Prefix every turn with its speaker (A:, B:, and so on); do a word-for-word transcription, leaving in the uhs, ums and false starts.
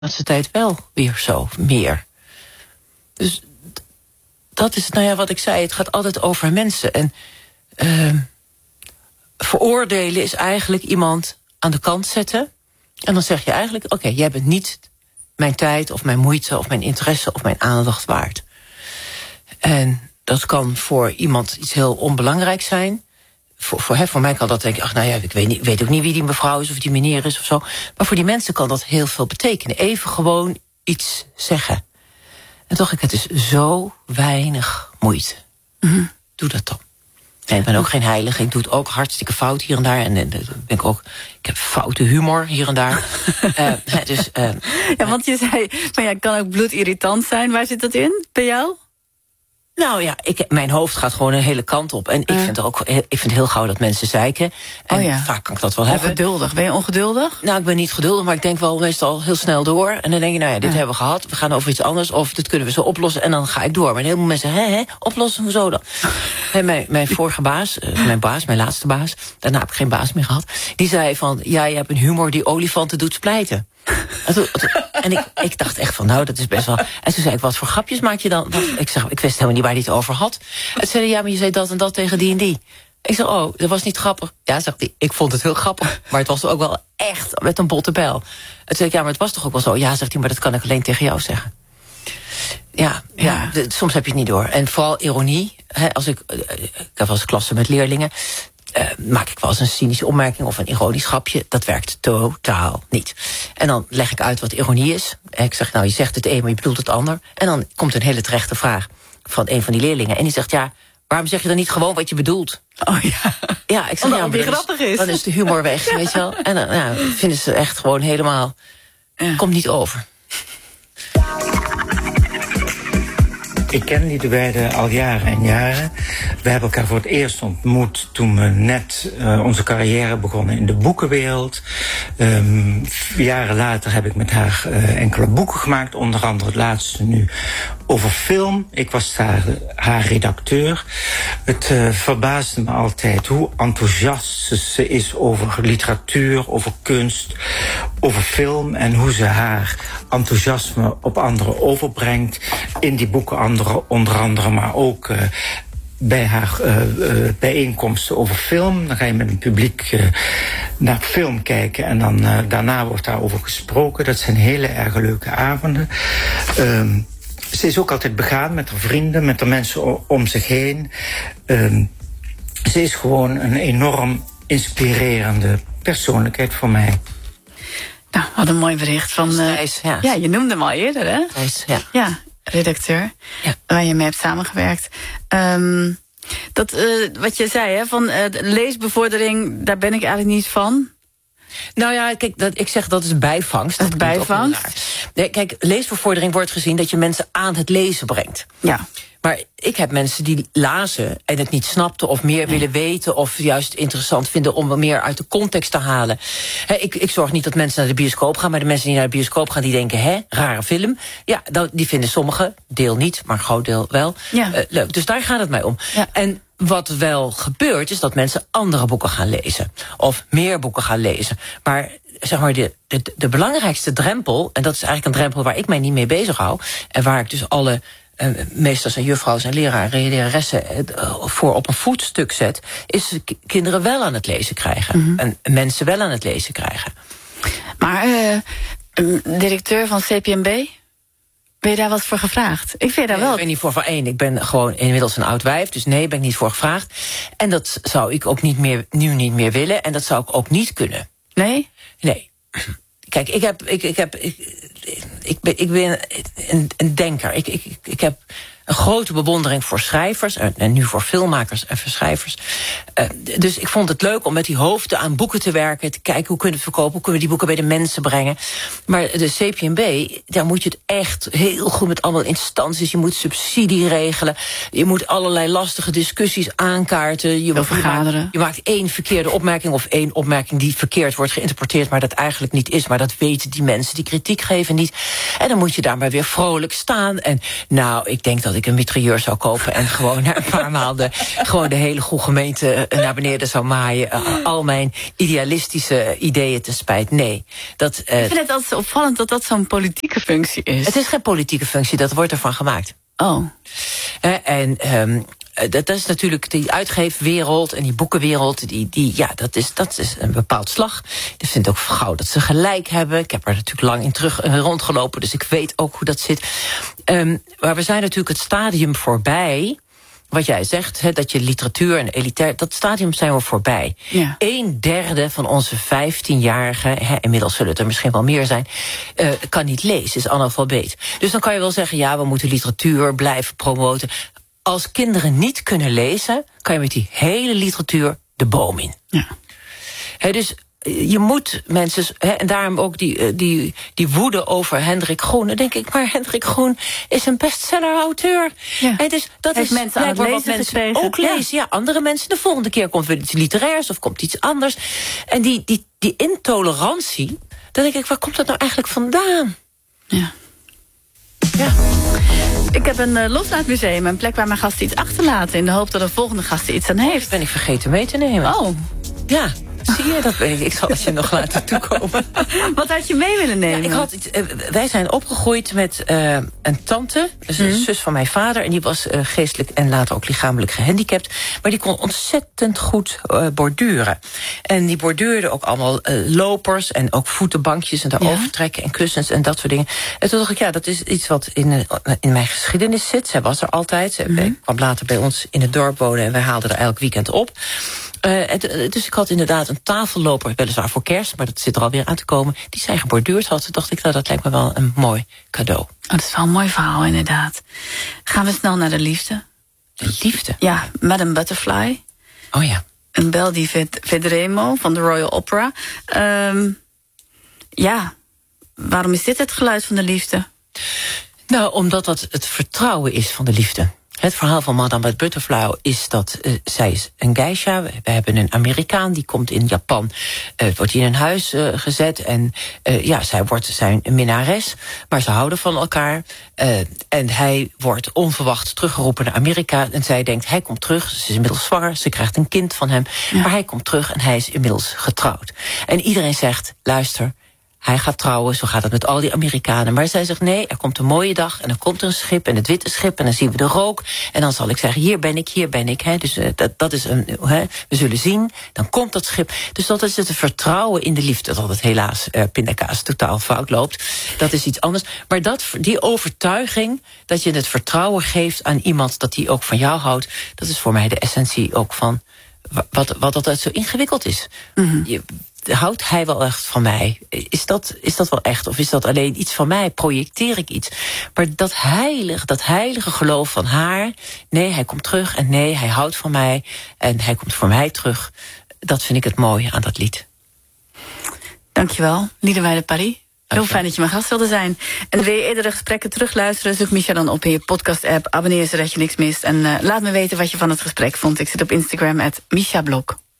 A: laatste tijd wel weer zo meer. Dus dat is, nou ja, wat ik zei, het gaat altijd over mensen. En uh, veroordelen is eigenlijk iemand aan de kant zetten. En dan zeg je eigenlijk, oké, okay, jij bent niet mijn tijd of mijn moeite of mijn interesse of mijn aandacht waard. En dat kan voor iemand iets heel onbelangrijks zijn. Voor, voor, he, voor mij kan dat denken, ach nou ja, ik weet, niet, ik weet ook niet wie die mevrouw is of die meneer is of zo. Maar voor die mensen kan dat heel veel betekenen. Even gewoon iets zeggen. En toch, ik, het is zo weinig moeite. Mm-hmm. Doe dat dan. En ik ben ook geen heilige. Ik doe het ook hartstikke fout hier en daar. En, en ben ik ook, ik heb foute humor hier en daar. uh, dus, uh,
B: ja, want je zei, maar ja, het kan ook bloedirritant zijn. Waar zit dat in bij jou?
A: Nou ja, ik, mijn hoofd gaat gewoon een hele kant op. En ik vind het ook, ik vind het heel gauw dat mensen zeiken. En
B: oh ja.
A: vaak kan ik dat wel hebben.
B: Ongeduldig. Ben je ongeduldig?
A: Nou, ik ben niet geduldig, maar ik denk wel meestal heel snel door. En dan denk je, nou ja, dit ja. hebben we gehad. We gaan over iets anders. Of dit kunnen we zo oplossen. En dan ga ik door. Maar heel veel mensen, hè, hè, oplossen, hoezo dan? En mijn, mijn vorige baas, mijn baas, mijn laatste baas, daarna heb ik geen baas meer gehad. Die zei van, ja, je hebt een humor die olifanten doet splijten. En, toen, en ik, ik dacht echt van, nou, dat is best wel... En toen zei ik, wat voor grapjes maak je dan? Wat, ik, zeg, ik wist helemaal niet waar hij het over had. En zei hij, ja, maar je zei dat en dat tegen die en die. Ik zei, oh, dat was niet grappig. Ja, zegt hij, ik vond het heel grappig. Maar het was ook wel echt met een botte bijl. En toen zei ik, ja, maar het was toch ook wel zo? Ja, zegt hij, maar dat kan ik alleen tegen jou zeggen. Ja, ja. ja soms heb je het niet door. En vooral ironie. Hè, als ik, ik heb wel eens klassen met leerlingen... Uh, maak ik wel eens een cynische opmerking of een ironisch grapje. Dat werkt totaal niet. En dan leg ik uit wat ironie is. En ik zeg, nou, je zegt het een, maar je bedoelt het ander. En dan komt een hele terechte vraag van een van die leerlingen. En die zegt, ja, waarom zeg je dan niet gewoon wat je bedoelt?
B: Oh ja.
A: Ja, ik zeg,
B: oh,
A: ja, maar
B: die grappig is.
A: Dan is de humor weg, ja. Weet je wel. En dan nou, vinden ze echt gewoon helemaal... Ja. Komt niet over.
C: Ik ken Liederwijde al jaren en jaren. We hebben elkaar voor het eerst ontmoet toen we net uh, onze carrière begonnen in de boekenwereld. Um, jaren later heb ik met haar uh, enkele boeken gemaakt. Onder andere het laatste nu over film. Ik was daar haar redacteur. Het uh, verbaasde me altijd hoe enthousiast ze is over literatuur, over kunst, over film. En hoe ze haar enthousiasme op anderen overbrengt. In die boeken andere, onder andere, maar ook uh, bij haar uh, uh, bijeenkomsten over film. Dan ga je met een publiek uh, naar film kijken en dan uh, daarna wordt daarover gesproken. Dat zijn hele erg leuke avonden. Um, ze is ook altijd begaan met haar vrienden, met de mensen om zich heen. Um, ze is gewoon een enorm inspirerende persoonlijkheid voor mij.
B: Nou, wat een mooi bericht van... Uh,
A: Thijs, ja.
B: ja, je noemde hem al eerder, hè?
A: Thijs, ja.
B: Ja, redacteur, ja. Waar je mee hebt samengewerkt. Um, dat, uh, wat je zei, hè, van uh, leesbevordering, daar ben ik eigenlijk niet van.
A: Nou ja, kijk, dat, ik zeg dat is bijvangst.
B: Dat is bijvangst?
A: Nee, kijk, leesbevordering wordt gezien dat je mensen aan het lezen brengt.
B: Ja.
A: Maar ik heb mensen die lazen en het niet snapten of meer nee. willen weten of juist interessant vinden om meer uit de context te halen. He, ik, ik zorg niet dat mensen naar de bioscoop gaan, maar de mensen die naar de bioscoop gaan die denken, hè, rare film. Ja, dat, die vinden sommigen, deel niet, maar een groot deel wel,
B: ja. uh,
A: leuk. Dus daar gaat het mij om.
B: Ja.
A: En wat wel gebeurt is dat mensen andere boeken gaan lezen. Of meer boeken gaan lezen. Maar zeg maar, de, de, de belangrijkste drempel, en dat is eigenlijk een drempel waar ik mij niet mee bezig hou, en waar ik dus alle uh, meesters en juffrouws en leraren en leraressen uh, voor op een voetstuk zet, is k- kinderen wel aan het lezen krijgen. Mm-hmm. En mensen wel aan het lezen krijgen.
B: Maar uh, directeur van C P M B, ben je daar wat voor gevraagd? Ik vind daar wel.
A: Ik ben niet voor van één. Ik ben gewoon inmiddels een oud wijf, dus nee, ben ik niet voor gevraagd. En dat zou ik ook niet meer, nu niet meer willen. En dat zou ik ook niet kunnen.
B: Nee?
A: Nee. Kijk, ik heb, ik, ik heb, ik, ik ben, ik ben een, een denker. Ik, ik, ik heb een grote bewondering voor schrijvers en, en nu voor filmmakers en voor schrijvers. Uh, dus ik vond het leuk om met die hoofden aan boeken te werken, te kijken hoe kunnen we het verkopen, hoe kunnen we die boeken bij de mensen brengen. Maar de C P M B, daar moet je het echt heel goed met allemaal instanties. Je moet subsidie regelen. Je moet allerlei lastige discussies aankaarten. Je,
B: vergaderen.
A: Je maakt, je maakt één verkeerde opmerking of één opmerking die verkeerd wordt geïnterpreteerd, maar dat eigenlijk niet is. Maar dat weten die mensen die kritiek geven niet. En dan moet je daar maar weer vrolijk staan. En nou, ik denk dat ik ik een mitrailleur zou kopen en gewoon na een paar maanden gewoon de hele goede gemeente naar beneden zou maaien. Al mijn idealistische ideeën te spijt. Nee. Dat, uh,
B: ik vind het altijd opvallend dat dat zo'n politieke functie is.
A: Het is geen politieke functie, dat wordt ervan gemaakt.
B: Oh.
A: Uh, en um, dat is natuurlijk die uitgeefwereld en die boekenwereld. Die, die, ja, dat is, dat is een bepaald slag. Ik vind ook gauw dat ze gelijk hebben. Ik heb er natuurlijk lang in terug rondgelopen, dus ik weet ook hoe dat zit. Um, maar we zijn natuurlijk het stadium voorbij. Wat jij zegt, he, dat je literatuur en elitair, dat stadium zijn we voorbij.
B: Ja.
A: Een derde van onze vijftienjarigen, he, inmiddels zullen het er misschien wel meer zijn, uh, kan niet lezen, is analfabeet. Dus dan kan je wel zeggen, ja, we moeten literatuur blijven promoten. Als kinderen niet kunnen lezen, kan je met die hele literatuur de boom in.
B: Ja.
A: He, dus je moet mensen, he, en daarom ook die, die, die woede over Hendrik Groen. Dan denk ik, maar Hendrik Groen is een bestseller-auteur.
B: Ja.
A: He, dus dat
B: Heeft
A: is
B: mensen aan het lezen
A: wat mensen
B: gekregen.
A: ook lezen. Ja. Ja, andere mensen. De volgende keer komt weer iets literairs of komt iets anders. En die, die, die intolerantie, dan denk ik, waar komt dat nou eigenlijk vandaan?
B: Ja.
A: Ja.
B: Ik heb een uh, loslaatmuseum, een plek waar mijn gasten iets achterlaten, in de hoop dat de volgende gast er iets aan heeft.
A: Ben ik vergeten mee te nemen.
B: Oh.
A: Ja. Zie je, dat ben ik. Ik zal het je nog laten toekomen.
B: Wat had je mee willen nemen?
A: Ja, ik had, uh, wij zijn opgegroeid met uh, een tante, dus een mm. zus van mijn vader. En die was uh, geestelijk en later ook lichamelijk gehandicapt. Maar die kon ontzettend goed uh, borduren. En die borduurde ook allemaal uh, lopers en ook voetenbankjes en daarover ja. trekken en kussens en dat soort dingen. En toen dacht ik, ja, dat is iets wat in, uh, in mijn geschiedenis zit. Zij was er altijd. Zij mm. kwam later bij ons in het dorp wonen en wij haalden er elk weekend op. Uh, en, dus ik had inderdaad een tafelloper, weliswaar voor kerst, maar dat zit er alweer aan te komen, die zij geborduurd had. Toen dacht ik, nou, dat lijkt me wel een mooi cadeau.
B: Oh, dat is wel een mooi verhaal, inderdaad. Gaan we snel naar de liefde?
A: De liefde?
B: Ja, Madame Butterfly.
A: Oh ja.
B: Een Belle di Vedremo van de Royal Opera. Um, ja, waarom is dit het geluid van de liefde?
A: Nou, omdat dat het vertrouwen is van de liefde. Het verhaal van Madame Butterfly is dat uh, zij is een geisha. We hebben een Amerikaan, die komt in Japan. Uh, wordt in een huis uh, gezet. En uh, ja, zij wordt zijn minnares. Maar ze houden van elkaar. Uh, en hij wordt onverwacht teruggeroepen naar Amerika. En zij denkt, hij komt terug. Ze is inmiddels zwanger. Ze krijgt een kind van hem. Ja. Maar hij komt terug en hij is inmiddels getrouwd. En iedereen zegt, luister, hij gaat trouwen, zo gaat het met al die Amerikanen. Maar zij zegt, nee, er komt een mooie dag en dan komt er een schip en het witte schip en dan zien we de rook. En dan zal ik zeggen, hier ben ik, hier ben ik. Hè. Dus uh, dat, dat is een, hè, we zullen zien, dan komt dat schip. Dus dat is het vertrouwen in de liefde. Dat het helaas uh, pindakaas totaal fout loopt. Dat is iets anders. Maar dat, die overtuiging, dat je het vertrouwen geeft aan iemand dat die ook van jou houdt, dat is voor mij de essentie ook van wat, wat altijd zo ingewikkeld is. Mm-hmm. Je, houdt hij wel echt van mij? Is dat, is dat wel echt? Of is dat alleen iets van mij? Projecteer ik iets? Maar dat heilige, dat heilige geloof van haar, nee, hij komt terug en nee, hij houdt van mij en hij komt voor mij terug. Dat vind ik het mooie aan dat lied.
B: Dankjewel, Liedewij de Paris. Heel fijn dat je mijn gast wilde zijn. En wil je eerdere gesprekken terugluisteren, zoek Misha dan op in je podcast-app. Abonneer zodat je niks mist. En uh, laat me weten wat je van het gesprek vond. Ik zit op Instagram at Misha Blok.